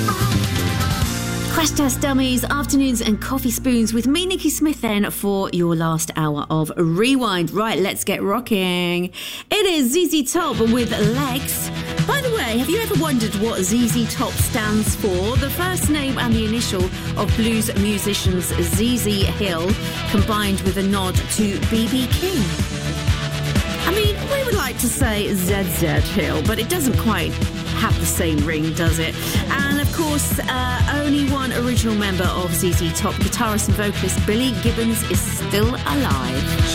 Crash Test Dummies, Afternoons and Coffee Spoons with me, Nikki Smith, then for your last hour of Rewind. Right, let's get rocking. It is ZZ Top with Legs. By the way, have you ever wondered what ZZ Top stands for? The first name and the initial of blues musicians ZZ Hill, combined with a nod to B.B. King. I mean, we would like to say ZZ Hill, but it doesn't quite have the same ring, does it? And of course, only one original member of ZZ Top, guitarist and vocalist Billy Gibbons, is still alive.